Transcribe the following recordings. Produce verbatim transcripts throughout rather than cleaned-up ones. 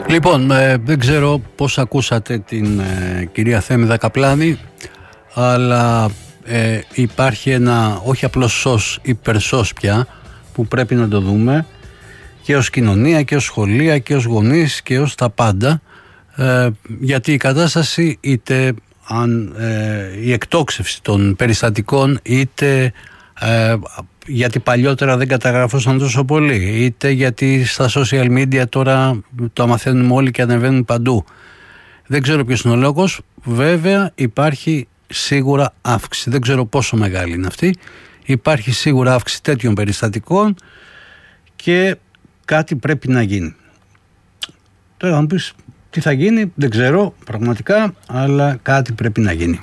Λοιπόν, ε, δεν ξέρω πώς ακούσατε την ε, κυρία Θέμηδα Καπλάνη, αλλά ε, υπάρχει ένα όχι απλώς σως, υπερσως πια, που πρέπει να το δούμε και ως κοινωνία και ως σχολεία και ως γονείς και ως τα πάντα, ε, γιατί η κατάσταση, είτε αν, ε, η εκτόξευση των περιστατικών, είτε ε, γιατί παλιότερα δεν καταγραφούσαν τόσο πολύ, είτε γιατί στα social media τώρα το μαθαίνουμε όλοι και ανεβαίνουν παντού. Δεν ξέρω ποιος είναι ο λόγος. Βέβαια υπάρχει σίγουρα αύξηση. Δεν ξέρω πόσο μεγάλη είναι αυτή. Υπάρχει σίγουρα αύξηση τέτοιων περιστατικών και κάτι πρέπει να γίνει. Τώρα θα μου πεις τι θα γίνει, δεν ξέρω πραγματικά, αλλά κάτι πρέπει να γίνει.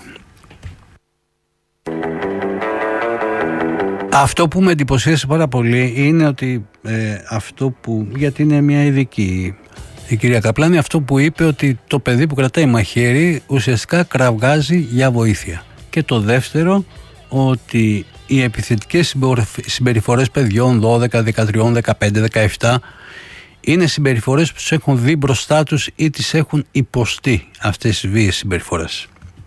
Αυτό που με εντυπωσίασε πάρα πολύ είναι ότι ε, αυτό που, γιατί είναι μια ειδική η κυρία Καπλάνη, αυτό που είπε ότι το παιδί που κρατάει μαχαίρι ουσιαστικά κραυγάζει για βοήθεια. Και το δεύτερο, ότι οι επιθετικές συμπεριφορές παιδιών δώδεκα, δεκατρία, δεκαπέντε, δεκαεπτά είναι συμπεριφορές που τους έχουν δει μπροστά τους ή τις έχουν υποστεί αυτές τις βίαιες συμπεριφορές.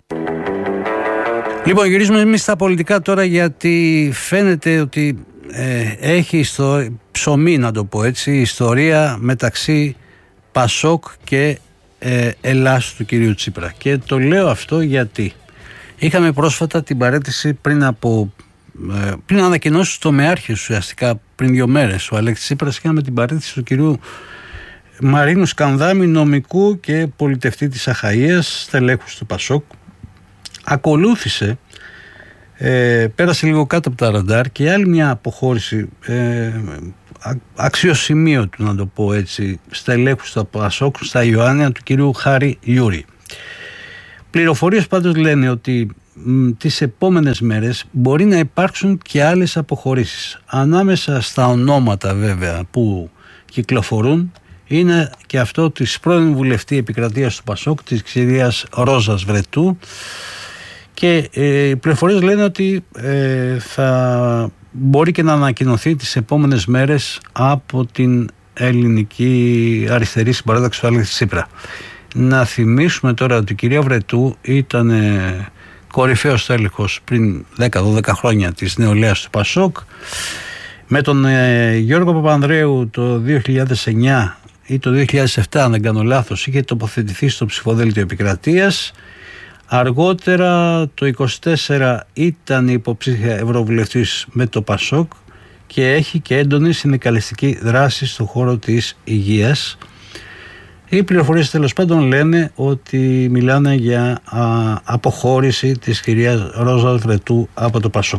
Λοιπόν, γυρίζουμε εμείς στα πολιτικά τώρα, γιατί φαίνεται ότι ε, έχει ιστο... ψωμί, να το πω έτσι, ιστορία μεταξύ Πασόκ και ε, Ελλάς του κυρίου Τσίπρα. Και το λέω αυτό γιατί είχαμε πρόσφατα την παραίτηση πριν από ε, πριν ανακοινώσει του τομεάρχης, ουσιαστικά πριν δύο μέρες ο Αλέξης Τσίπρας, είχαμε την παραίτηση του κυρίου Μαρίνου Σκανδάμη, νομικού και πολιτευτή της Αχαΐας, στελέχους του Πασόκ. Ακολούθησε, ε, πέρασε λίγο κάτω από τα ραντάρ και άλλη μια αποχώρηση ε, αξιοσημείωτου, να το πω έτσι, στελέχους του Πασόκ στα Ιωάννια, του κυρίου Χάρη Λιούρη. Πληροφορίες πάντως λένε ότι μ, τις επόμενες μέρες μπορεί να υπάρξουν και άλλες αποχωρήσεις. Ανάμεσα στα ονόματα βέβαια που κυκλοφορούν είναι και αυτό της πρώην βουλευτή επικρατείας του Πασόκ, της κυρίας Ρόζας Βρετού, και ε, οι πληροφορίες λένε ότι ε, θα μπορεί και να ανακοινωθεί τις επόμενες μέρες από την ελληνική αριστερή συμπαράταξη του Αλέξη Τσίπρα. Να θυμίσουμε τώρα ότι η κυρία Βρετού ήταν ε, κορυφαίος στέλεχος πριν δέκα δώδεκα χρόνια της νεολαίας του Πασόκ. Με τον ε, Γιώργο Παπανδρέου το δύο χιλιάδες εννιά ή το δύο χιλιάδες επτά, αν δεν κάνω λάθος, είχε τοποθετηθεί στο ψηφοδέλτιο επικρατείας. Αργότερα το είκοσι τέσσερα ήταν υποψήφια ευρωβουλευτής με το Πασόκ και έχει και έντονη συνδικαλιστική δράση στον χώρο της υγείας. Οι πληροφορίες τέλος πάντων λένε ότι μιλάνε για α, αποχώρηση της κυρίας Ρόζα Βρετού από το Πασόκ.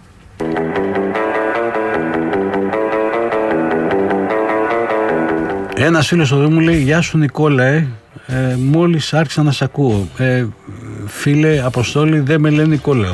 Ένας φίλος εδώ μου λέει: «Γεια σου Νικόλα, ε, ε, μόλις άρχισα να σ' ακούω. Ε, φίλε Αποστόλη, δεν με λένε Νικόλαο».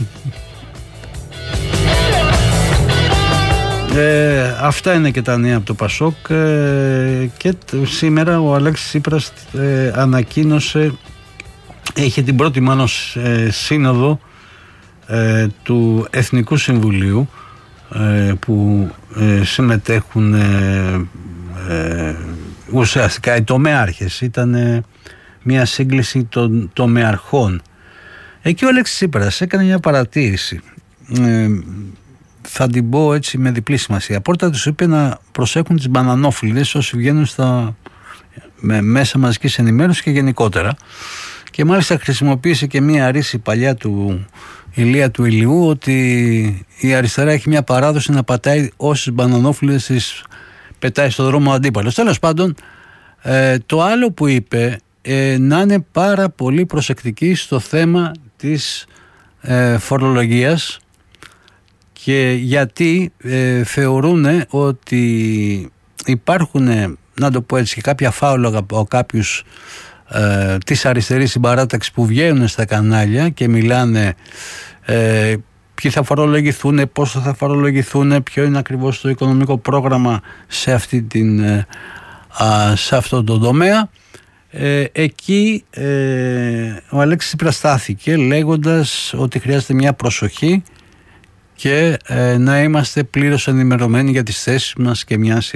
Ε, αυτά είναι και τα νέα από το Πασόκ, ε, και το, σήμερα ο Αλέξης Τσίπρας ε, ανακοίνωσε, είχε την πρώτη μάλλον ε, σύνοδο ε, του Εθνικού Συμβουλίου, ε, που ε, συμμετέχουν ε, ε, ουσιαστικά οι τομεάρχες. Ήταν ε, μια σύγκληση των τομεαρχών. Εκεί ο Αλέξης Τσίπρας έκανε μια παρατήρηση, ε, θα την πω έτσι με διπλή σημασία. Πρώτα τους είπε να προσέχουν τις μπανανόφλιδες όσοι βγαίνουν στα με μέσα μαζικής ενημέρωσης και γενικότερα, και μάλιστα χρησιμοποίησε και μία ρίση παλιά του Ηλία του Ηλιού, ότι η αριστερά έχει μια παράδοση να πατάει όσες μπανανόφλιδες τις πετάει στον δρόμο ο αντίπαλος. Τέλος πάντων, ε, το άλλο που είπε, ε, να είναι πάρα πολύ προσεκτικοί στο θέμα της ε, φορολογίας, και γιατί ε, θεωρούν ότι υπάρχουν, να το πω έτσι, και κάποια φάουλα από κάποιους ε, της αριστερής συμπαράταξης που βγαίνουν στα κανάλια και μιλάνε ε, ποιοι θα φορολογηθούν, πόσο θα φορολογηθούν, ποιο είναι ακριβώς το οικονομικό πρόγραμμα σε, αυτή την, ε, α, σε αυτό το τομέα. Ε, εκεί ε, ο Αλέξης Τσίπρας στάθηκε λέγοντας ότι χρειάζεται μια προσοχή και ε, να είμαστε πλήρως ενημερωμένοι για τις θέσεις μας και μια σειρά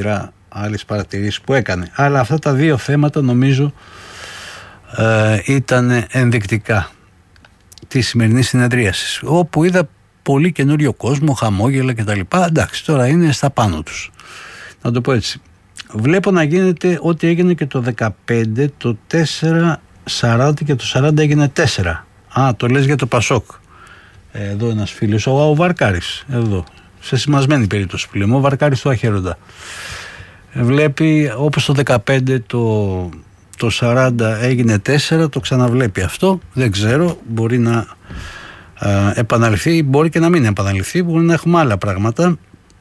άλλες παρατηρήσεις που έκανε. Αλλά αυτά τα δύο θέματα νομίζω ε, ήταν ενδεικτικά της σημερινής συνεδρίασης, όπου είδα πολύ καινούριο κόσμο, χαμόγελα κτλ. Εντάξει, τώρα είναι στα πάνω τους. Να το πω έτσι. Βλέπω να γίνεται ό,τι έγινε και το δεκαπέντε, το τέσσερα σαράντα και το σαράντα έγινε τέσσερα. Α, το λες για το Πασόκ. Εδώ ένας φίλος, ο, ο Βαρκάρης, εδώ, σε σημασμένη περίπτωση που λέμε, ο Βαρκάρης του Αχέροντα. Βλέπει όπως το δεκαπέντε το, το σαράντα έγινε τέσσερα, το ξαναβλέπει αυτό, δεν ξέρω, μπορεί να α, επαναληφθεί, μπορεί και να μην επαναληφθεί, μπορεί να έχουμε άλλα πράγματα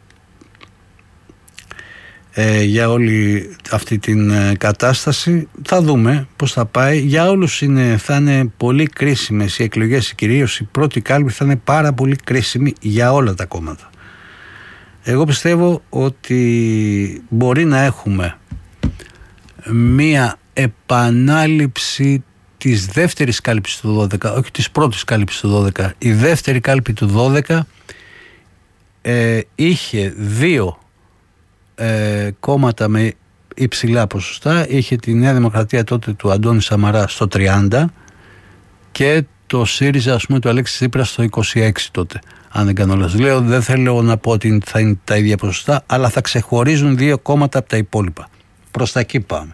ε, για όλη αυτή την ε, κατάσταση. Θα δούμε πώς θα πάει. Για όλους είναι, θα είναι πολύ κρίσιμες οι εκλογές, κυρίως η πρώτη κάλπη θα είναι πάρα πολύ κρίσιμη για όλα τα κόμματα. Εγώ πιστεύω ότι μπορεί να έχουμε μία επανάληψη της δεύτερης κάλπης του δώδεκα, όχι της πρώτης κάλπης του δώδεκα. Η δεύτερη κάλπη του δώδεκα ε, είχε δύο ε, κόμματα με υψηλά ποσοστά. Είχε τη Νέα Δημοκρατία τότε του Αντώνη Σαμαρά στο τριάντα και το ΣΥΡΙΖΑ, ας πούμε, του Αλέξη Τσίπρα στο είκοσι έξι τότε. Αν δεν κάνω λάθος. Λέω, δεν θέλω να πω ότι θα είναι τα ίδια ποσοστά, αλλά θα ξεχωρίζουν δύο κόμματα από τα υπόλοιπα. Προς τα εκεί πάμε.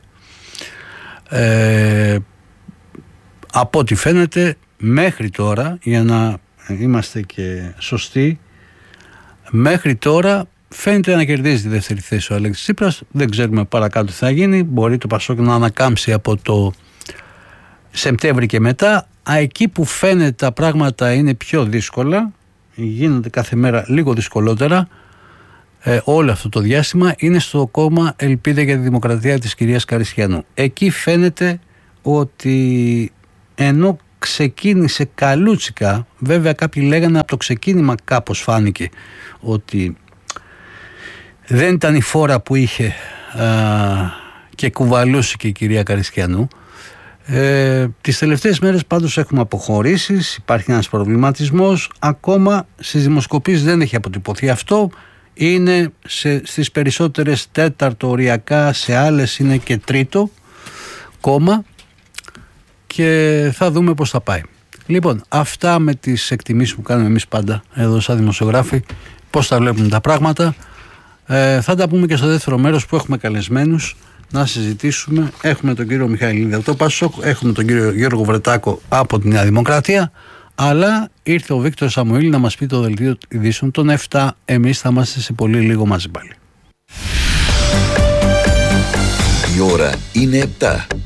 Ε, από ό,τι φαίνεται μέχρι τώρα, για να είμαστε και σωστοί, μέχρι τώρα φαίνεται να κερδίζει τη δεύτερη θέση ο Αλέξης Τσίπρας. Δεν ξέρουμε παρακάτω τι θα γίνει. Μπορεί το Πασόκ να ανακάμψει από το Σεπτέμβρη και μετά. Α, εκεί που φαίνεται τα πράγματα είναι πιο δύσκολα, γίνονται κάθε μέρα λίγο δυσκολότερα ε, όλο αυτό το διάστημα, είναι στο κόμμα Ελπίδα για τη Δημοκρατία της κυρίας Καριστιανού. Εκεί φαίνεται ότι ενώ ξεκίνησε καλούτσικα, βέβαια κάποιοι λέγανε από το ξεκίνημα κάπως φάνηκε ότι δεν ήταν η φόρα που είχε α, και κουβαλούσε και η κυρία Καριστιανού. Ε, τις τελευταίες μέρες πάντως έχουμε αποχωρήσεις, υπάρχει ένας προβληματισμός, ακόμα στις δημοσκοπήσεις δεν έχει αποτυπωθεί αυτό, είναι σε, στις περισσότερες τέταρτο οριακά, σε άλλες είναι και τρίτο κόμμα και θα δούμε πώς θα πάει. Λοιπόν, αυτά με τις εκτιμήσεις που κάνουμε εμείς πάντα εδώ σαν δημοσιογράφοι, πώς θα βλέπουμε τα πράγματα. Ε, θα τα πούμε και στο δεύτερο μέρος που έχουμε καλεσμένους να συζητήσουμε. Έχουμε τον κύριο Μιχαηλίδη από το Πασόκ, έχουμε τον κύριο Γιώργο Βρετάκο από τη Νέα Δημοκρατία, αλλά ήρθε ο Βίκτορ Σαμουήλ να μας πει το δελτίο ειδήσεων των επτά. Εμείς θα είμαστε σε πολύ λίγο μαζί πάλι. Η ώρα είναι επτά.